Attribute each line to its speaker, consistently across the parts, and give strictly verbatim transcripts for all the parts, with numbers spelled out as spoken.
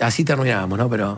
Speaker 1: así terminábamos, ¿no? Pero...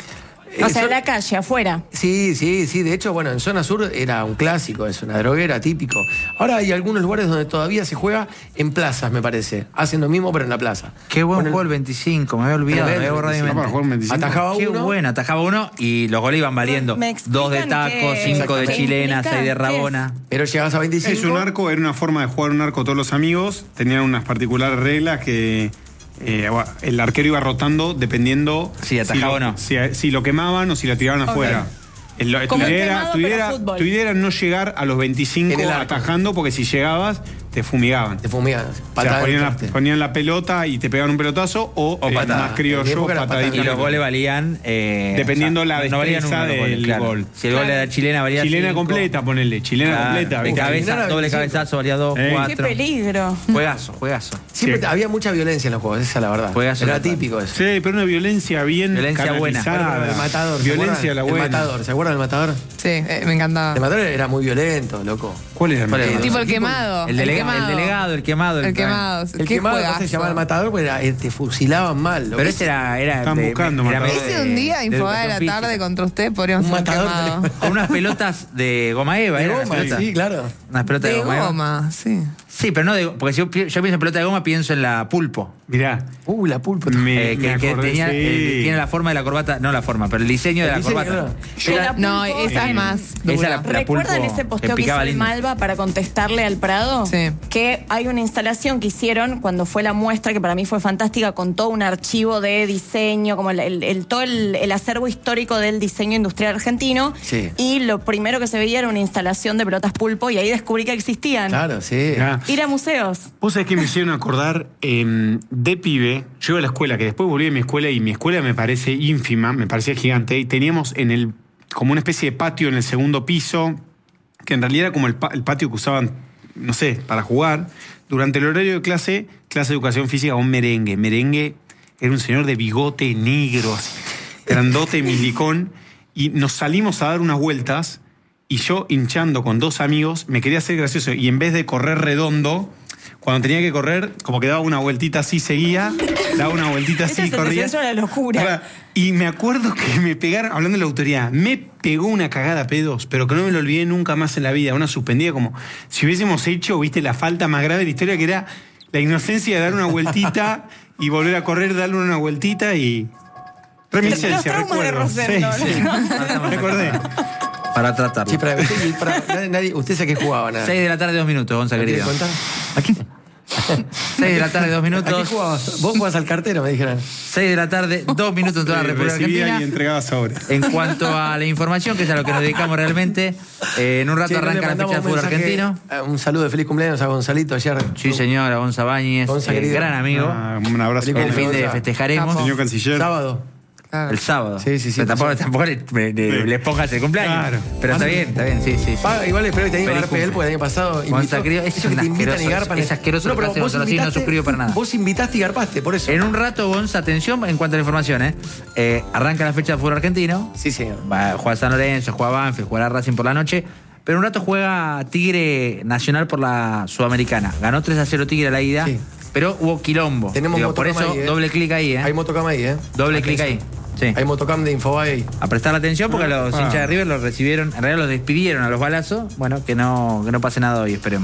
Speaker 2: O sea, en la calle, afuera.
Speaker 1: Sí, sí, sí. De hecho, bueno, en zona sur era un clásico, es una droguera típico. Ahora hay algunos lugares donde todavía se juega en plazas, me parece. Hacen lo mismo, pero en la plaza.
Speaker 3: Qué buen
Speaker 1: Con el-
Speaker 3: juego el veinticinco, me había olvidado, me había borrado de mi
Speaker 4: Para
Speaker 3: mente.
Speaker 4: jugar un veinticinco.
Speaker 1: Atajaba
Speaker 3: Qué
Speaker 1: uno.
Speaker 3: bueno, atajaba uno y los goles iban valiendo.
Speaker 2: Me explican
Speaker 3: Dos de taco,
Speaker 2: qué-
Speaker 3: cinco de
Speaker 2: ¿qué
Speaker 3: chilena,
Speaker 2: implica?
Speaker 3: seis de
Speaker 2: ¿Qué
Speaker 3: rabona.
Speaker 1: Pero llegabas a veinticinco.
Speaker 4: Es un arco, era una forma de jugar un arco todos los amigos. Tenían unas particulares reglas que eh, el arquero iba rotando dependiendo
Speaker 3: Si atajaba
Speaker 4: lo,
Speaker 3: o no.
Speaker 4: Si, si lo quemaban o si la tiraban afuera. El, tu,
Speaker 2: Como el
Speaker 4: idea era,
Speaker 2: quemado,
Speaker 4: tu, idea
Speaker 2: pero
Speaker 4: era-
Speaker 2: fútbol.
Speaker 4: tu idea era no llegar a los veinticinco
Speaker 1: En el arco.
Speaker 4: atajando, porque si llegabas te fumigaban.
Speaker 1: Te fumían.
Speaker 4: O sea,
Speaker 1: Patada
Speaker 4: ponían,
Speaker 1: del
Speaker 4: la,
Speaker 1: poste.
Speaker 4: ponían la pelota y te pegaban un pelotazo o,
Speaker 3: O
Speaker 4: eh,
Speaker 3: patada.
Speaker 4: más criollo,
Speaker 1: En mi época era
Speaker 4: patadita.
Speaker 3: Y los goles valían... eh,
Speaker 4: Dependiendo la
Speaker 3: no valían
Speaker 4: destreza
Speaker 3: uno los goles,
Speaker 4: del
Speaker 3: claro.
Speaker 4: gol.
Speaker 3: Si el gol era chilena valía
Speaker 4: Chilena
Speaker 3: cinco.
Speaker 4: completa, ponele. Chilena
Speaker 3: Claro,
Speaker 4: completa.
Speaker 3: de
Speaker 4: ¿viste?
Speaker 3: cabeza,
Speaker 1: Chilena
Speaker 3: doble
Speaker 1: veinticinco.
Speaker 3: cabezazo valía dos,
Speaker 4: Eh.
Speaker 2: Qué
Speaker 3: cuatro.
Speaker 2: peligro.
Speaker 3: Juegazo, juegazo.
Speaker 1: Siempre
Speaker 4: Sí.
Speaker 1: había mucha violencia en los juegos, esa es la verdad.
Speaker 3: Juegazo
Speaker 1: Era
Speaker 3: total.
Speaker 1: típico eso.
Speaker 4: Sí, pero una violencia bien
Speaker 3: Violencia buena.
Speaker 4: canalizada.
Speaker 1: El matador. ¿se
Speaker 4: Violencia
Speaker 1: acuerdan?
Speaker 4: la buena.
Speaker 1: El matador, ¿se acuerdan del matador?
Speaker 5: Sí, eh, me encantaba.
Speaker 1: El matador era muy violento, loco.
Speaker 4: ¿Cuál era el
Speaker 3: ¿Cuál era?
Speaker 4: matador?
Speaker 5: Tipo el quemado.
Speaker 3: El, delega-
Speaker 5: quemado.
Speaker 3: el delegado, el quemado.
Speaker 5: El quemado.
Speaker 1: El
Speaker 5: Qué
Speaker 1: quemado no
Speaker 5: juegazo.
Speaker 1: se llamaba el matador porque era- eh, te fusilaban mal. loco.
Speaker 3: Pero ese era... era
Speaker 4: Están
Speaker 3: de-
Speaker 4: buscando
Speaker 3: era
Speaker 4: matador.
Speaker 3: medio
Speaker 5: Ese un día,
Speaker 3: de
Speaker 5: Infobae de la
Speaker 3: educación
Speaker 5: tarde
Speaker 3: física.
Speaker 5: contra usted, podríamos
Speaker 1: Un
Speaker 5: hacer un
Speaker 1: matador.
Speaker 5: quemado.
Speaker 3: Con unas pelotas de goma eva,
Speaker 1: De
Speaker 3: ¿eran las
Speaker 1: goma,
Speaker 3: pelotas?
Speaker 1: sí, claro.
Speaker 3: Unas pelotas de,
Speaker 5: De
Speaker 3: goma eva.
Speaker 5: goma, sí.
Speaker 3: Sí, pero no de... Porque si yo, pi- yo pienso en pelota de goma, pienso en la pulpo.
Speaker 4: Mirá,
Speaker 1: Uh, la pulpa.
Speaker 4: me,
Speaker 3: eh, que
Speaker 4: me
Speaker 3: que
Speaker 4: acordé,
Speaker 3: tenía,
Speaker 4: sí.
Speaker 3: eh, tiene la forma de la corbata... No la forma, pero el diseño de
Speaker 1: El
Speaker 3: la
Speaker 1: diseño,
Speaker 3: corbata.
Speaker 1: claro.
Speaker 2: De la
Speaker 5: No,
Speaker 2: pulpo.
Speaker 5: esa es más
Speaker 3: Esa
Speaker 5: dura.
Speaker 3: la- la
Speaker 2: ¿Recuerdan
Speaker 3: pulpo
Speaker 2: ese
Speaker 3: que
Speaker 2: posteo que hizo
Speaker 3: picaba
Speaker 2: el
Speaker 3: lindo.
Speaker 2: Malva para contestarle al Prado?
Speaker 5: Sí.
Speaker 2: Que hay una instalación que hicieron cuando fue la muestra, que para mí fue fantástica, con todo un archivo de diseño, como el, el- el- todo el, el acervo histórico del diseño industrial argentino.
Speaker 1: Sí.
Speaker 2: Y lo primero que se veía era una instalación de pelotas pulpo, y ahí descubrí que existían.
Speaker 1: Claro, sí.
Speaker 4: Mirá.
Speaker 2: Ir a museos.
Speaker 4: Vos sabés que me hicieron acordar eh, de pibe. Yo iba a la escuela, que después volví a mi escuela y mi escuela me parece ínfima, me parecía gigante. Y teníamos en el como una especie de patio en el segundo piso, que en realidad era como el, pa- el patio que usaban, no sé, para jugar. Durante el horario de clase, clase de educación física, un merengue. Merengue era un señor de bigote negro, así, grandote, milicón. Y nos salimos a dar unas vueltas. Y yo, hinchando con dos amigos, me quería hacer gracioso. Y en vez de correr redondo, cuando tenía que correr, como que daba una vueltita así, seguía, daba una vueltita
Speaker 2: Esta
Speaker 4: así,
Speaker 2: es el
Speaker 4: corría.
Speaker 2: descenso a la locura.
Speaker 4: Ahora, y me acuerdo que me pegaron, hablando de la autoridad, me pegó una cagada a pedos, pero que no me lo olvidé nunca más en la vida. Una suspendida, como si hubiésemos hecho, viste, la falta más grave de la historia, que era la inocencia de dar una vueltita y volver a correr, darle una vueltita y. Reminiscencia,
Speaker 2: Los traumas de
Speaker 4: recuerdo.
Speaker 2: Rosendo,
Speaker 4: Sí, sí.
Speaker 2: ¿no?
Speaker 4: Recordé.
Speaker 3: Para tratarlo.
Speaker 1: Sí, para, usted, para- nadie, nadie- usted sabe que jugaba nada.
Speaker 3: seis de la tarde, dos minutos, Gonza,
Speaker 1: ¿No
Speaker 3: querido.
Speaker 1: quiere contar?
Speaker 3: Aquí. seis de la tarde, dos
Speaker 1: ¿A qué
Speaker 3: minutos.
Speaker 1: jugabas? Vos jugabas al cartero, me dijeron.
Speaker 3: seis de la tarde, dos minutos en toda la
Speaker 4: Eh,
Speaker 3: República
Speaker 4: recibía
Speaker 3: Argentina.
Speaker 4: y entregaba sobres.
Speaker 3: En cuanto a la información, que es a lo que nos dedicamos realmente, eh, en un rato
Speaker 1: Che, ¿no le
Speaker 3: arranca la
Speaker 1: mandamos
Speaker 3: fecha del
Speaker 1: un
Speaker 3: fútbol
Speaker 1: mensaje,
Speaker 3: argentino.
Speaker 1: eh, Un saludo de feliz cumpleaños a Gonzalito ayer.
Speaker 3: Sí, señora, Gonza Báñez,
Speaker 1: Gonza,
Speaker 3: eh,
Speaker 1: querido.
Speaker 3: gran amigo.
Speaker 4: Ah, un abrazo.
Speaker 1: Feliz
Speaker 3: El
Speaker 4: para
Speaker 3: fin
Speaker 4: él.
Speaker 3: de
Speaker 1: Gonza.
Speaker 3: festejaremos.
Speaker 5: Capo.
Speaker 4: Señor canciller.
Speaker 1: Sábado.
Speaker 5: Claro.
Speaker 3: El sábado.
Speaker 1: Sí, sí, sí,
Speaker 3: Pero tampoco,
Speaker 1: sí.
Speaker 3: tampoco le, le- le-
Speaker 4: Sí.
Speaker 3: le pongas el cumpleaños.
Speaker 4: Claro.
Speaker 3: Pero está bien, está bien, sí, sí. sí.
Speaker 1: Paga, igual espero que te diga
Speaker 3: Feliz
Speaker 1: Garpe él,
Speaker 3: cumple.
Speaker 1: porque el año pasado
Speaker 3: Gonza,
Speaker 1: invitó.
Speaker 3: querido, es
Speaker 1: Eso que
Speaker 3: un
Speaker 1: te invitan y
Speaker 3: asqueroso,
Speaker 1: garpan.
Speaker 3: es asqueroso lo que
Speaker 1: pero
Speaker 3: hace
Speaker 1: vos
Speaker 3: Gonzalo, sí, no
Speaker 1: invitaste-
Speaker 3: suscribo para nada.
Speaker 1: Vos invitaste y garpaste, por eso.
Speaker 3: En un rato, Gonza, atención en cuanto a la información, ¿eh? Eh, arranca la fecha del fútbol argentino.
Speaker 1: Sí, señor.
Speaker 3: Va a jugar San Lorenzo, juega Banfield, jugará Racing por la noche. Pero un rato juega Tigre Nacional por la Sudamericana. Ganó tres a cero Tigre a la ida,
Speaker 1: Sí.
Speaker 3: pero hubo quilombo.
Speaker 1: Tenemos
Speaker 3: Digo, por
Speaker 1: motocam
Speaker 3: eso,
Speaker 1: ahí, ¿eh?
Speaker 3: doble clic ahí, ¿eh?
Speaker 1: Hay motocam ahí, ¿eh?
Speaker 3: Doble clic ahí. Sí.
Speaker 1: Hay motocam de Infobae ahí.
Speaker 3: A prestar atención porque los
Speaker 4: Ah.
Speaker 3: hinchas de River los recibieron, en realidad los despidieron a los balazos. Bueno, que no, que no pase nada hoy, esperemos.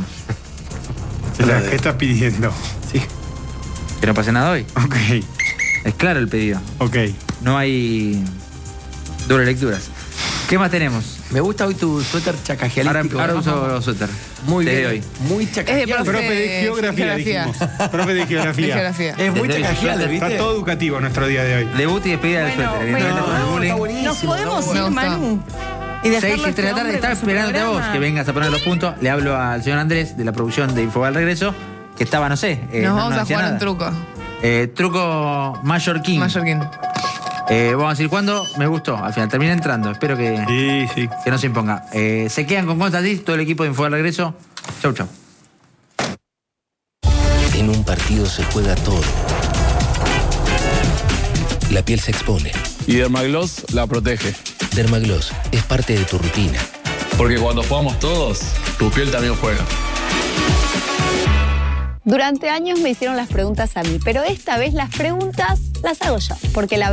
Speaker 4: O sea, ¿qué estás pidiendo?
Speaker 1: Sí.
Speaker 3: Que no pase nada hoy.
Speaker 4: Ok,
Speaker 3: Es claro el pedido.
Speaker 4: ok.
Speaker 3: No hay doble lecturas. ¿Qué más tenemos?
Speaker 1: Me gusta hoy tu suéter
Speaker 3: Ahora,
Speaker 1: chacajealístico.
Speaker 3: ahora
Speaker 1: ¿no?
Speaker 3: uso suéter.
Speaker 1: Muy
Speaker 3: Desde
Speaker 1: bien.
Speaker 3: hoy.
Speaker 1: Muy
Speaker 5: Es de
Speaker 1: chacajeal.
Speaker 5: profe.
Speaker 4: Profe de geografía,
Speaker 5: geografía.
Speaker 4: dijimos. Profe de geografía.
Speaker 5: De geografía.
Speaker 1: Es muy
Speaker 3: Desde hoy.
Speaker 1: chacajeal,
Speaker 4: Está
Speaker 1: ¿viste?
Speaker 4: todo educativo nuestro día de hoy.
Speaker 3: Debut y despedida del
Speaker 2: Bueno,
Speaker 3: suéter.
Speaker 2: bueno,
Speaker 3: Evidentemente por el
Speaker 1: no,
Speaker 3: bullying.
Speaker 1: está buenísimo.
Speaker 2: Nos podemos
Speaker 1: no,
Speaker 2: ir,
Speaker 5: me
Speaker 2: Manu. Y
Speaker 3: seis
Speaker 2: dejarlo
Speaker 3: y tres de la tarde,
Speaker 2: este
Speaker 3: estaba
Speaker 2: hombre con su
Speaker 3: esperándote a vos
Speaker 2: programa.
Speaker 3: que vengas a poner los puntos. Le hablo al señor Andrés de la producción de Infobae al regreso, que estaba, no sé. eh,
Speaker 5: Nos
Speaker 3: no-
Speaker 5: vamos
Speaker 3: no
Speaker 5: a
Speaker 3: decía
Speaker 5: jugar un
Speaker 3: nada.
Speaker 5: truco.
Speaker 3: Eh, truco Mallorquín.
Speaker 5: Mallorquín.
Speaker 3: Eh, vamos a decir cuándo. Me gustó. Al final termina entrando. Espero que,
Speaker 4: Sí, sí.
Speaker 3: que no se imponga. Eh, se quedan con Constantin, todo el equipo de Infobae al regreso. Chau, chau.
Speaker 6: En un partido se juega todo. La piel se expone.
Speaker 7: Y Dermagloss la protege.
Speaker 6: Dermagloss es parte de tu rutina.
Speaker 7: Porque cuando jugamos todos, tu piel también juega.
Speaker 8: Durante años me hicieron las preguntas a mí, pero esta vez las preguntas las hago yo, porque la